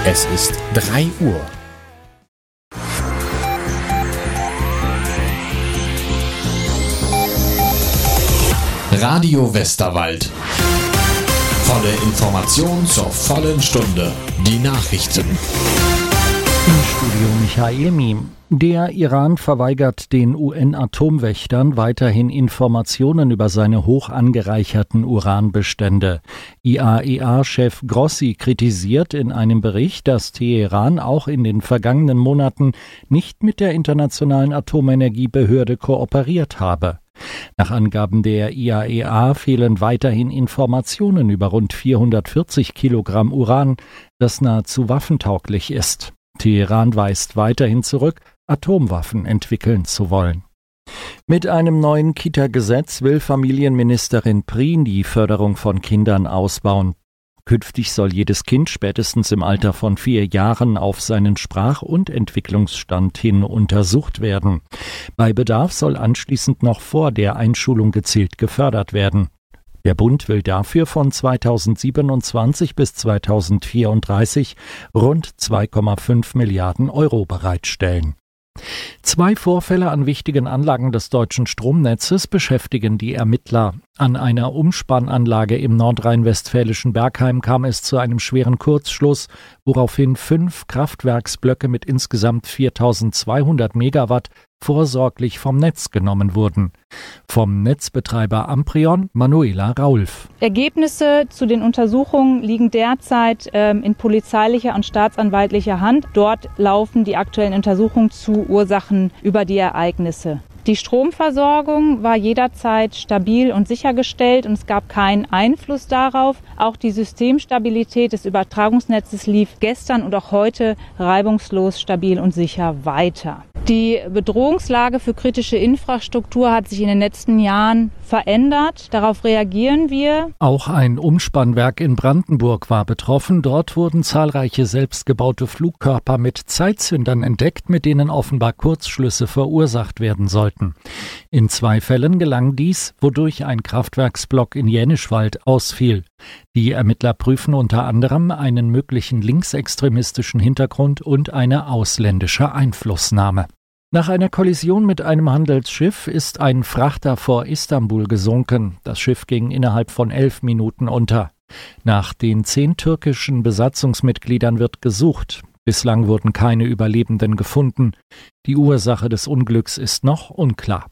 Es ist 3 Uhr. Radio Westerwald. Volle Information zur vollen Stunde. Die Nachrichten. Im Studio Michael Miem. Der Iran verweigert den UN-Atomwächtern weiterhin Informationen über seine hoch angereicherten Uranbestände. IAEA-Chef Grossi kritisiert in einem Bericht, dass Teheran auch in den vergangenen Monaten nicht mit der Internationalen Atomenergiebehörde kooperiert habe. Nach Angaben der IAEA fehlen weiterhin Informationen über rund 440 Kilogramm Uran, das nahezu waffentauglich ist. Teheran weist weiterhin zurück, Atomwaffen entwickeln zu wollen. Mit einem neuen Kita-Gesetz will Familienministerin Prien die Förderung von Kindern ausbauen. Künftig soll jedes Kind spätestens im Alter von 4 Jahren auf seinen Sprach- und Entwicklungsstand hin untersucht werden. Bei Bedarf soll anschließend noch vor der Einschulung gezielt gefördert werden. Der Bund will dafür von 2027 bis 2034 rund 2,5 Milliarden Euro bereitstellen. 2 Vorfälle an wichtigen Anlagen des deutschen Stromnetzes beschäftigen die Ermittler. An einer Umspannanlage im nordrhein-westfälischen Bergheim kam es zu einem schweren Kurzschluss, woraufhin 5 Kraftwerksblöcke mit insgesamt 4.200 Megawatt vorsorglich vom Netz genommen wurden. Vom Netzbetreiber Amprion Manuela Raulf. Ergebnisse zu den Untersuchungen liegen derzeit in polizeilicher und staatsanwaltlicher Hand. Dort laufen die aktuellen Untersuchungen zu Ursachen über die Ereignisse. Die Stromversorgung war jederzeit stabil und sichergestellt und es gab keinen Einfluss darauf. Auch die Systemstabilität des Übertragungsnetzes lief gestern und auch heute reibungslos, stabil und sicher weiter. Die Bedrohungslage für kritische Infrastruktur hat sich in den letzten Jahren verändert. Darauf reagieren wir. Auch ein Umspannwerk in Brandenburg war betroffen. Dort wurden zahlreiche selbstgebaute Flugkörper mit Zeitzündern entdeckt, mit denen offenbar Kurzschlüsse verursacht werden sollten. In 2 Fällen gelang dies, wodurch ein Kraftwerksblock in Jänischwald ausfiel. Die Ermittler prüfen unter anderem einen möglichen linksextremistischen Hintergrund und eine ausländische Einflussnahme. Nach einer Kollision mit einem Handelsschiff ist ein Frachter vor Istanbul gesunken. Das Schiff ging innerhalb von 11 Minuten unter. Nach den 10 türkischen Besatzungsmitgliedern wird gesucht. Bislang wurden keine Überlebenden gefunden. Die Ursache des Unglücks ist noch unklar.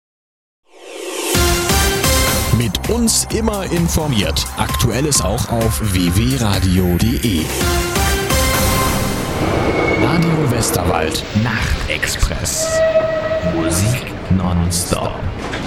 Mit uns immer informiert. Aktuelles auch auf www.radio.de. Radio Westerwald Nachtexpress. Musik nonstop.